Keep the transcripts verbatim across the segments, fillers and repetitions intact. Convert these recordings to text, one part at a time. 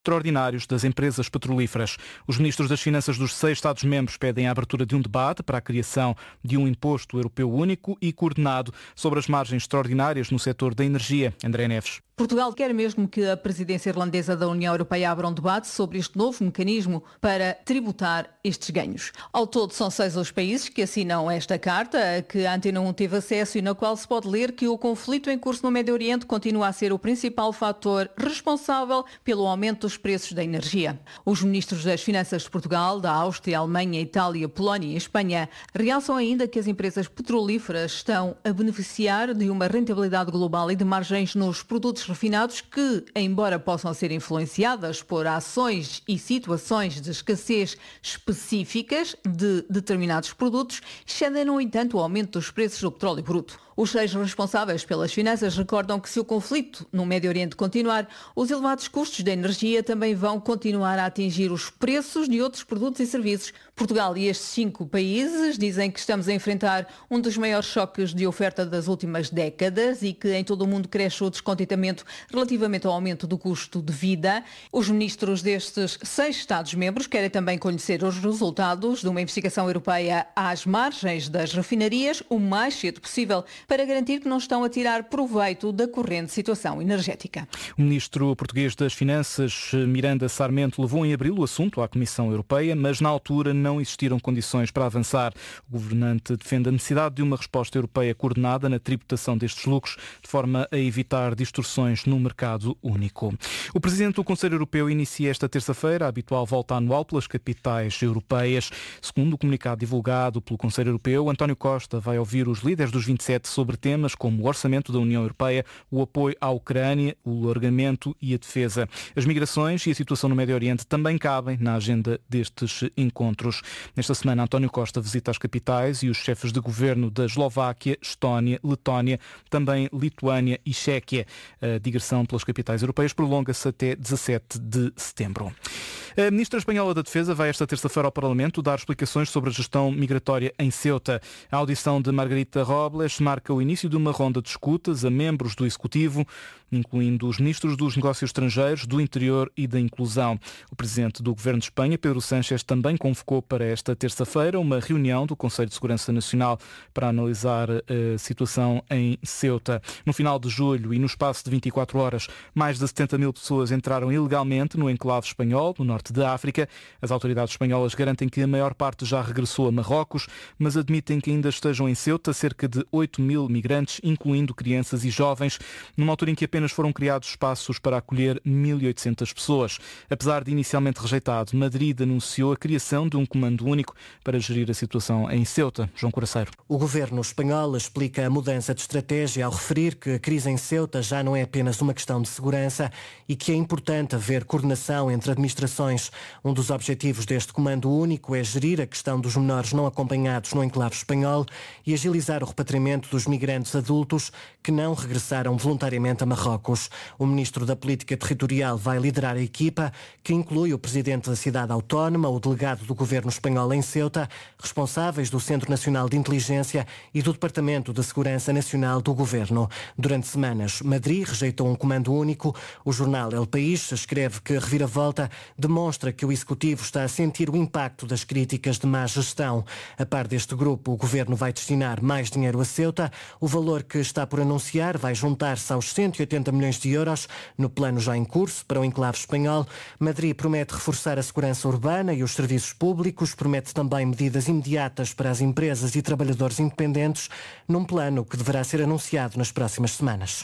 extraordinários das empresas petrolíferas. Os ministros das Finanças dos seis Estados-membros pedem a abertura de um debate para a criação de um imposto europeu único e coordenado sobre as margens extraordinárias no setor da energia. André Neves. Portugal quer mesmo que a presidência irlandesa da União Europeia abra um debate sobre este novo mecanismo para tributar estes ganhos. Ao todo, são seis os países que assinam esta carta, a que a Antena um teve acesso e na qual se pode ler que o conflito em curso no Médio Oriente continua a ser o principal fator responsável pelo aumento dos preços da energia. Os ministros das Finanças de Portugal, da Áustria, Alemanha, Itália, Polónia e Espanha realçam ainda que as empresas petrolíferas estão a beneficiar de uma rentabilidade global e de margens nos produtos refinados que, embora possam ser influenciadas por ações e situações de escassez específicas de determinados produtos, excedem, no entanto, o aumento dos preços do petróleo bruto. Os seis responsáveis pelas finanças recordam que se o conflito no Médio Oriente continuar, os elevados custos da energia também vão continuar a atingir os preços de outros produtos e serviços. Portugal e estes cinco países dizem que estamos a enfrentar um dos maiores choques de oferta das últimas décadas e que em todo o mundo cresce o descontentamento relativamente ao aumento do custo de vida. Os ministros destes seis Estados-membros querem também conhecer os resultados de uma investigação europeia às margens das refinarias o mais cedo possível, para garantir que não estão a tirar proveito da corrente situação energética. O ministro português das Finanças, Miranda Sarmento, levou em abril o assunto à Comissão Europeia, mas na altura não existiram condições para avançar. O governante defende a necessidade de uma resposta europeia coordenada na tributação destes lucros, de forma a evitar distorções no mercado único. O presidente do Conselho Europeu inicia esta terça-feira a habitual volta anual pelas capitais europeias. Segundo o comunicado divulgado pelo Conselho Europeu, António Costa vai ouvir os líderes dos vinte e sete sobre temas como o orçamento da União Europeia, o apoio à Ucrânia, o alargamento e a defesa. As migrações e a situação no Médio Oriente também cabem na agenda destes encontros. Nesta semana, António Costa visita as capitais e os chefes de governo da Eslováquia, Estónia, Letónia, também Lituânia e Chequia. A digressão pelas capitais europeias prolonga-se até dezassete de setembro. A ministra espanhola da Defesa vai esta terça-feira ao Parlamento dar explicações sobre a gestão migratória em Ceuta. A audição de Margarita Robles marca o início de uma ronda de escutas a membros do Executivo, incluindo os ministros dos Negócios Estrangeiros, do Interior e da Inclusão. O presidente do Governo de Espanha, Pedro Sánchez, também convocou para esta terça-feira uma reunião do Conselho de Segurança Nacional para analisar a situação em Ceuta. No final de julho e no espaço de vinte e quatro horas, mais de setenta mil pessoas entraram ilegalmente no enclave espanhol, no norte da África. As autoridades espanholas garantem que a maior parte já regressou a Marrocos, mas admitem que ainda estejam em Ceuta cerca de oito mil migrantes, incluindo crianças e jovens, numa altura em que apenas foram criados espaços para acolher mil e oitocentas pessoas. Apesar de inicialmente rejeitado, Madrid anunciou a criação de um comando único para gerir a situação em Ceuta. João Coraceiro. O governo espanhol explica a mudança de estratégia ao referir que a crise em Ceuta já não é apenas uma questão de segurança e que é importante haver coordenação entre administrações. Um dos objetivos deste comando único é gerir a questão dos menores não acompanhados no enclave espanhol e agilizar o repatriamento dos migrantes adultos que não regressaram voluntariamente a Marrocos. O ministro da Política Territorial vai liderar a equipa, que inclui o presidente da cidade autónoma, o delegado do governo espanhol em Ceuta, responsáveis do Centro Nacional de Inteligência e do Departamento de Segurança Nacional do governo. Durante semanas, Madrid rejeitou um comando único. O jornal El País escreve que a reviravolta demonstra que o Executivo está a sentir o impacto das críticas de má gestão. A par deste grupo, o governo vai destinar mais dinheiro a Ceuta. O valor que está por anunciar vai juntar-se aos cento e oitenta milhões de euros no plano já em curso para o enclave espanhol. Madrid promete reforçar a segurança urbana e os serviços públicos, promete também medidas imediatas para as empresas e trabalhadores independentes, num plano que deverá ser anunciado nas próximas semanas.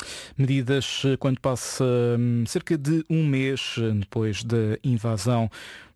Medidas quando passa cerca de um mês depois da invasão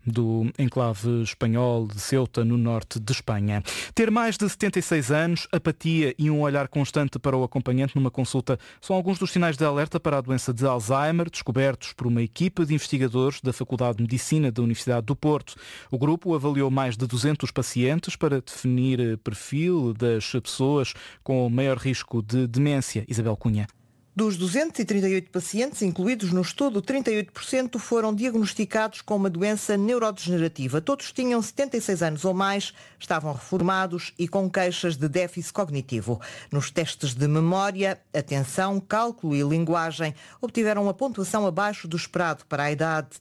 do enclave espanhol de Ceuta, no norte de Espanha. Ter mais de setenta e seis anos, apatia e um olhar constante para o acompanhante numa consulta são alguns dos sinais de alerta para a doença de Alzheimer, descobertos por uma equipa de investigadores da Faculdade de Medicina da Universidade do Porto. O grupo avaliou mais de duzentos pacientes para definir perfil das pessoas com maior risco de demência. Isabel Cunha. Dos duzentos e trinta e oito pacientes incluídos no estudo, trinta e oito por cento foram diagnosticados com uma doença neurodegenerativa. Todos tinham setenta e seis anos ou mais, estavam reformados e com queixas de déficit cognitivo. Nos testes de memória, atenção, cálculo e linguagem obtiveram uma pontuação abaixo do esperado para a idade